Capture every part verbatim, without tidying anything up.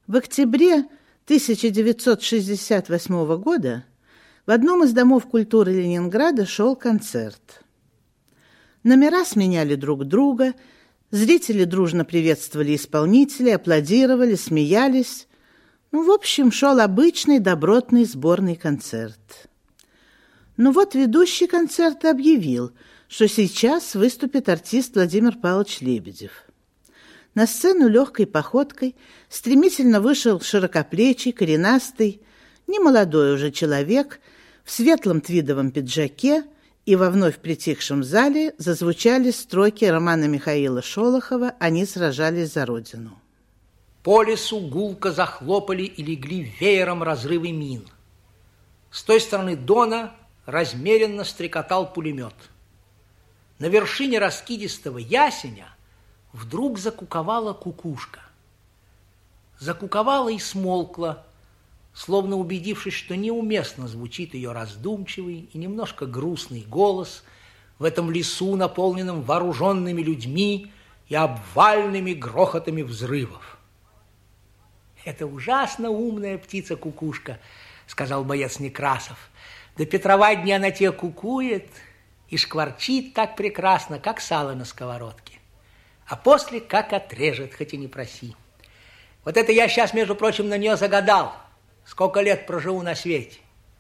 В октябре тысяча девятьсот шестьдесят восьмого года в одном из домов культуры Ленинграда шел концерт. Номера сменяли друг друга, зрители дружно приветствовали исполнителей, аплодировали, смеялись. Ну, в общем, шел обычный добротный сборный концерт. Но вот ведущий концерта объявил, что сейчас выступит артист Владимир Павлович Лебедев. На сцену легкой походкой стремительно вышел широкоплечий, коренастый, немолодой уже человек в светлом твидовом пиджаке, и во вновь притихшем зале зазвучали строки романа Михаила Шолохова «Они сражались за Родину». По лесу гулко захлопали и легли веером разрывы мин. С той стороны Дона размеренно стрекотал пулемет. На вершине раскидистого ясеня вдруг закуковала кукушка. Закуковала и смолкла, словно убедившись, что неуместно звучит ее раздумчивый и немножко грустный голос в этом лесу, наполненном вооруженными людьми и обвальными грохотами взрывов. «Это ужасно умная птица-кукушка», — сказал боец Некрасов. «До Петрова дня она тебе кукует и шкварчит так прекрасно, как сало на сковородке. А после как отрежет, хоть и не проси. Вот это я сейчас, между прочим, на нее загадал. Сколько лет проживу на свете».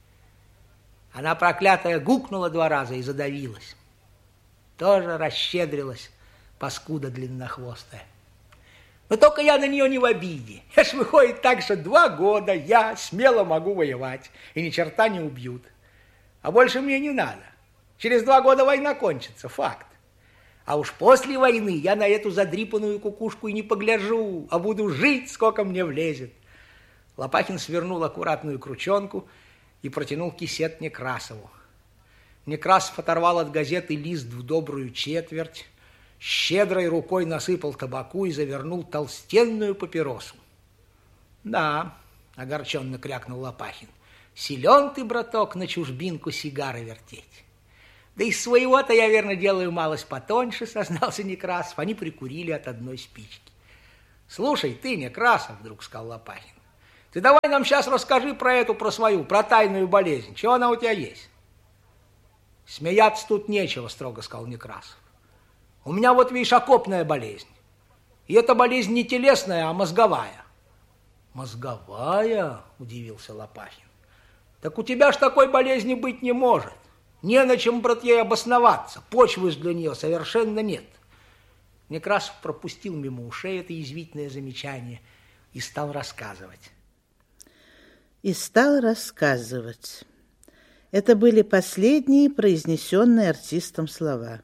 Она, проклятая, гукнула два раза и задавилась. Тоже расщедрилась, паскуда длиннохвостая. Но только я на нее не в обиде. Аж выходит так, что два года я смело могу воевать, и ни черта не убьют. А больше мне не надо. Через два года война кончится, факт. А уж после войны я на эту задрипанную кукушку и не погляжу, а буду жить, сколько мне влезет. Лопахин свернул аккуратную крученку и протянул кисет Некрасову. Некрасов оторвал от газеты лист в добрую четверть, щедрой рукой насыпал табаку и завернул толстенную папиросу. «Да», — огорченно крякнул Лопахин, — «силен ты, браток, на чужбинку сигары вертеть». «Да из своего-то я, верно, делаю малость потоньше», — сознался Некрасов. Они прикурили от одной спички. «Слушай, ты, Некрасов, — вдруг сказал Лопахин, — ты давай нам сейчас расскажи про эту, про свою, про тайную болезнь. Чего она у тебя есть?» «Смеяться тут нечего, — строго сказал Некрасов. У меня вот, видишь, окопная болезнь. И эта болезнь не телесная, а мозговая». «Мозговая?» — удивился Лопахин. «Так у тебя ж такой болезни быть не может. Не на чем, брат, ей обосноваться. Почвы ж для нее совершенно нет». Некрасов пропустил мимо ушей это язвительное замечание и стал рассказывать. И стал рассказывать. Это были последние произнесенные артистом слова.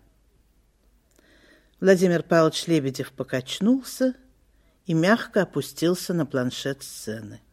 Владимир Павлович Лебедев покачнулся и мягко опустился на планшет сцены.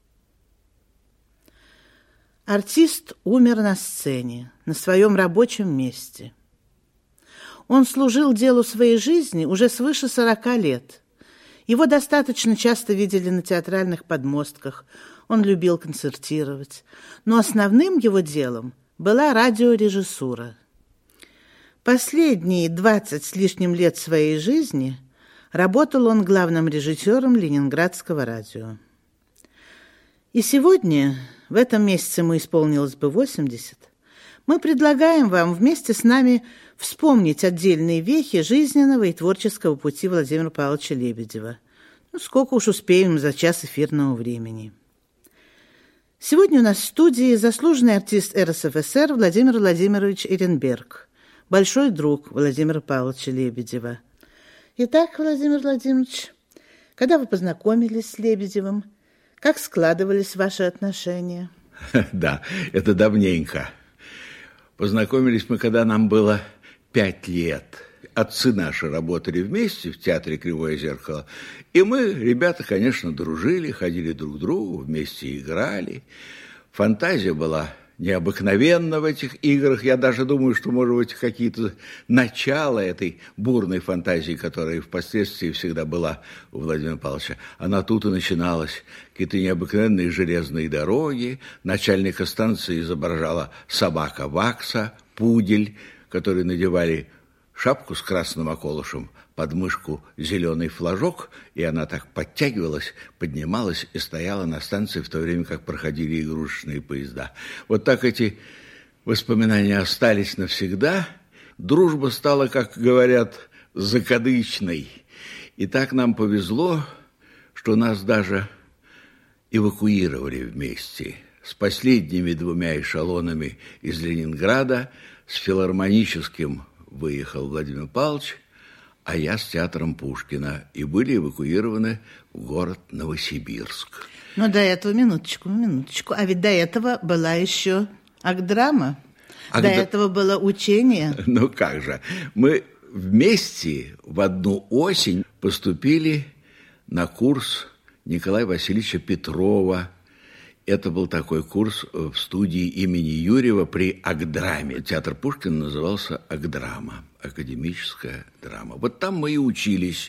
Артист умер на сцене, на своем рабочем месте. Он служил делу своей жизни уже свыше сорока лет. Его достаточно часто видели на театральных подмостках, он любил концертировать, но основным его делом была радиорежиссура. Последние двадцать с лишним лет своей жизни работал он главным режиссером Ленинградского радио. И сегодня, в этом месяце ему исполнилось бы восемьдесят, мы предлагаем вам вместе с нами вспомнить отдельные вехи жизненного и творческого пути Владимира Павловича Лебедева. Ну, сколько уж успеем за час эфирного времени. Сегодня у нас в студии заслуженный артист эр эс эф эс эр Владимир Владимирович Эренберг, большой друг Владимира Павловича Лебедева. Итак, Владимир Владимирович, когда вы познакомились с Лебедевым, как складывались ваши отношения? Да, это давненько. Познакомились мы, когда нам было пять лет. Отцы наши работали вместе в театре «Кривое зеркало». И мы, ребята, конечно, дружили, ходили друг к другу, вместе играли. Фантазия была необыкновенна в этих играх. Я даже думаю, что, может быть, какие-то начала этой бурной фантазии, которая впоследствии всегда была у Владимира Павловича, она тут и начиналась. Какие-то необыкновенные железные дороги. Начальника станции изображала собака Вакса, пудель, который надевали шапку с красным околышем, под мышку зеленый флажок, и она так подтягивалась, поднималась и стояла на станции в то время, как проходили игрушечные поезда. Вот так эти воспоминания остались навсегда. Дружба стала, как говорят, закадычной. И так нам повезло, что нас даже эвакуировали вместе с последними двумя эшелонами из Ленинграда. С филармоническим выехал Владимир Павлович, а я с театром Пушкина. И были эвакуированы в город Новосибирск. Но до этого, минуточку, минуточку. А ведь до этого была еще Акдрама. Ак... До этого было учение. Ну как же. Мы вместе в одну осень поступили на курс Николая Васильевича Петрова. Это был такой курс в студии имени Юрьева при Акдраме. Театр Пушкина назывался Акдрама, академическая драма. Вот там мы и учились.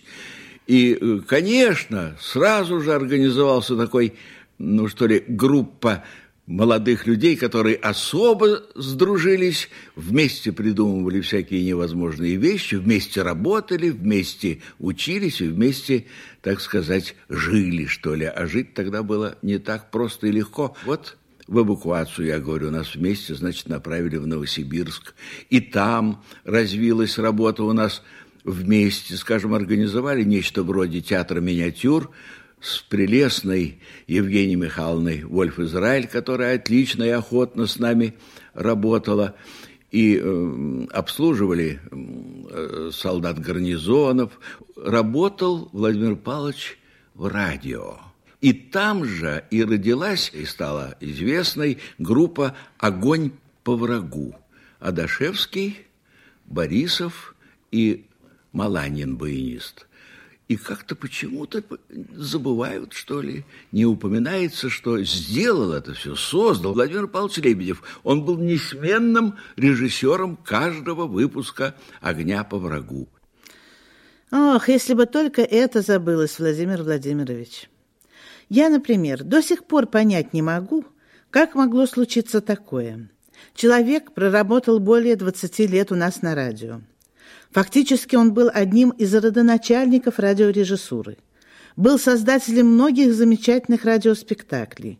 И, конечно, сразу же организовался такой, ну что ли, группа молодых людей, которые особо сдружились, вместе придумывали всякие невозможные вещи, вместе работали, вместе учились и вместе, так сказать, жили, что ли. А жить тогда было не так просто и легко. Вот в эвакуацию, я говорю, нас вместе, значит, направили в Новосибирск. И там развилась работа у нас вместе. Скажем, организовали нечто вроде театра миниатюр с прелестной Евгенией Михайловной Вольф-Израиль, которая отлично и охотно с нами работала. И э, обслуживали э, солдат гарнизонов. Работал Владимир Павлович в радио. И там же и родилась, и стала известной группа «Огонь по врагу». Адашевский, Борисов и Маланин, баянист. И как-то почему-то забывают, что ли, не упоминается, что сделал это все, создал Владимир Павлович Лебедев. Он был несменным режиссером каждого выпуска «Огня по врагу». Ох, если бы только это забылось, Владимир Владимирович. Я, например, до сих пор понять не могу, как могло случиться такое. Человек проработал более двадцати лет у нас на радио. Фактически он был одним из родоначальников радиорежиссуры. Был создателем многих замечательных радиоспектаклей.